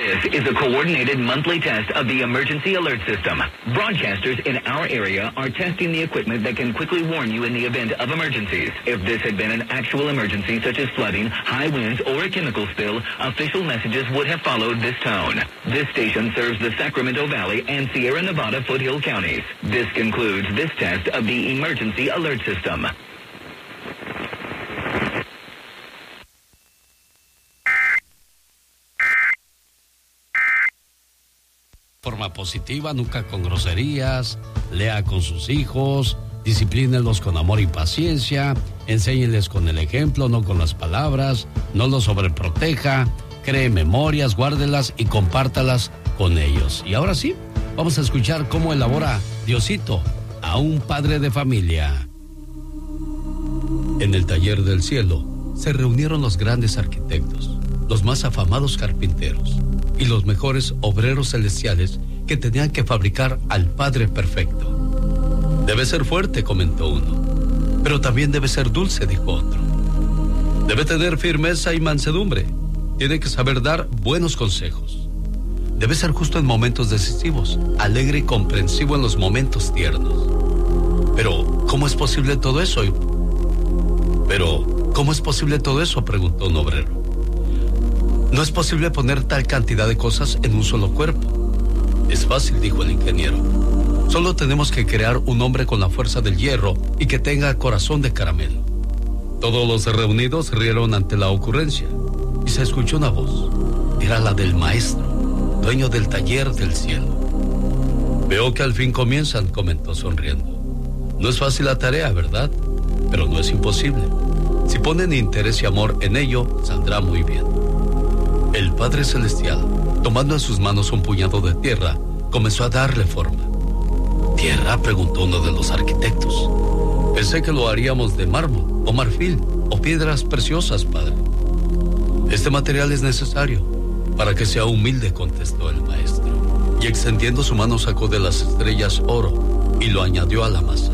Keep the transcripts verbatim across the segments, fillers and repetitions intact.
This is a coordinated monthly test of the emergency alert system. Broadcasters in our area are testing the equipment that can quickly warn you in the event of emergencies. If this had been an actual emergency such as flooding, high winds, or a chemical spill, official messages would have followed this tone. This station serves the Sacramento Valley and Sierra Nevada foothill counties. This concludes this test of the emergency alert system. Forma positiva, nunca con groserías, lea con sus hijos, disciplínelos con amor y paciencia, enséñeles con el ejemplo, no con las palabras, no los sobreproteja, cree memorias, guárdelas y compártalas con ellos. Y ahora sí, vamos a escuchar cómo elabora Diosito a un padre de familia. En el taller del cielo se reunieron los grandes arquitectos, los más afamados carpinteros y los mejores obreros celestiales que tenían que fabricar al Padre perfecto. Debe ser fuerte, comentó uno, pero también debe ser dulce, dijo otro. Debe tener firmeza y mansedumbre. Tiene que saber dar buenos consejos. Debe ser justo en momentos decisivos, alegre y comprensivo en los momentos tiernos. Pero, ¿cómo es posible todo eso? Pero, ¿cómo es posible todo eso?, preguntó un obrero. No es posible poner tal cantidad de cosas en un solo cuerpo. Es fácil, dijo el ingeniero. Solo tenemos que crear un hombre con la fuerza del hierro y que tenga corazón de caramelo. Todos los reunidos rieron ante la ocurrencia y se escuchó una voz. Era la del maestro, dueño del taller del cielo. Veo que al fin comienzan, comentó sonriendo. No es fácil la tarea, ¿verdad? Pero no es imposible. Si ponen interés y amor en ello, saldrá muy bien. El Padre Celestial, tomando en sus manos un puñado de tierra, comenzó a darle forma. ¿Tierra?, preguntó uno de los arquitectos. Pensé que lo haríamos de mármol, o marfil, o piedras preciosas, padre. Este material es necesario para que sea humilde, contestó el maestro. Y extendiendo su mano sacó de las estrellas oro y lo añadió a la masa.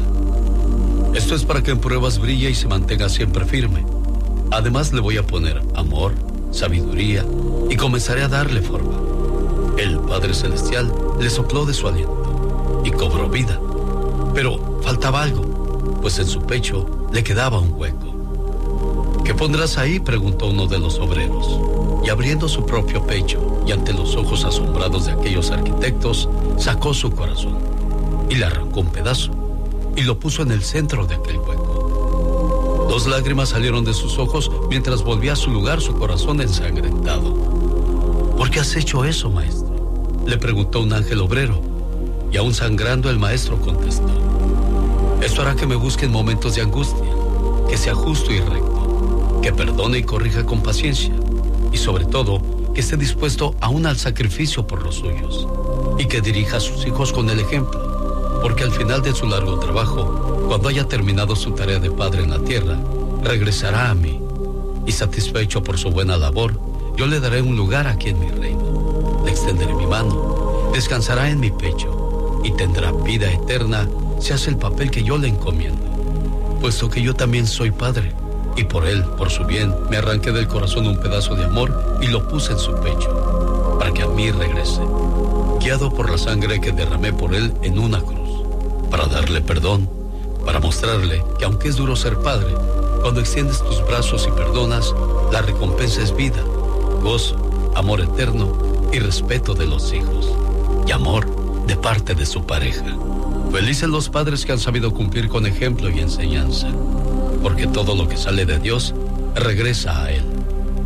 Esto es para que en pruebas brille y se mantenga siempre firme. Además le voy a poner amor, sabiduría, y comenzaré a darle forma. El Padre Celestial le sopló de su aliento y cobró vida. Pero faltaba algo, pues en su pecho le quedaba un hueco. ¿Qué pondrás ahí?, preguntó uno de los obreros. Y abriendo su propio pecho y ante los ojos asombrados de aquellos arquitectos, sacó su corazón y le arrancó un pedazo y lo puso en el centro de aquel hueco. Dos lágrimas salieron de sus ojos mientras volvía a su lugar su corazón ensangrentado. ¿Por qué has hecho eso, maestro?, le preguntó un ángel obrero, y aún sangrando el maestro contestó: esto hará que me busque en momentos de angustia, que sea justo y recto, que perdone y corrija con paciencia, y sobre todo, que esté dispuesto aún al sacrificio por los suyos, y que dirija a sus hijos con el ejemplo, porque al final de su largo trabajo, cuando haya terminado su tarea de padre en la tierra, regresará a mí, y satisfecho por su buena labor, yo le daré un lugar aquí en mi reino, le extenderé mi mano, descansará en mi pecho, y tendrá vida eterna si hace el papel que yo le encomiendo, puesto que yo también soy padre, y por él, por su bien, me arranqué del corazón un pedazo de amor y lo puse en su pecho, para que a mí regrese, guiado por la sangre que derramé por él en una cruz, para darle perdón, para mostrarle que aunque es duro ser padre, cuando extiendes tus brazos y perdonas, la recompensa es vida, gozo, amor eterno y respeto de los hijos, y amor de parte de su pareja. Felices los padres que han sabido cumplir con ejemplo y enseñanza, porque todo lo que sale de Dios regresa a Él.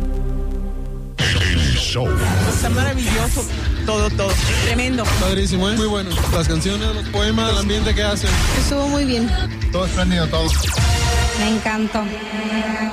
El show. Está maravilloso, todo, todo, tremendo. Padrísimo, ¿eh? Muy bueno. Las canciones, los poemas, el ambiente que hacen. Estuvo muy bien. Todo espléndido, todo. Me encantó.